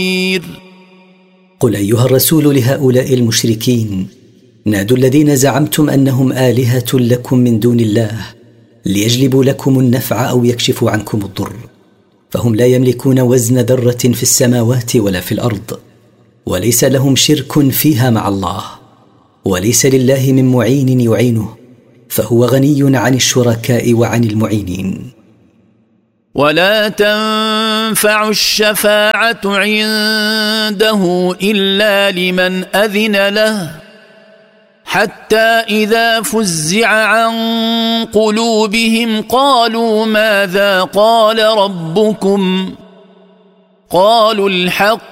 قل أيها الرسول لهؤلاء المشركين: نادوا الذين زعمتم أنهم آلهة لكم من دون الله ليجلبوا لكم النفع أو يكشفوا عنكم الضر، فهم لا يملكون وزن ذرة في السماوات ولا في الأرض، وليس لهم شرك فيها مع الله، وليس لله من معين يعينه، فهو غني عن الشركاء وعن المعينين. ولا تنفع الشفاعة عنده إلا لمن أذن له، حتى إذا فزع عن قلوبهم قالوا ماذا قال ربكم؟ قالوا الحق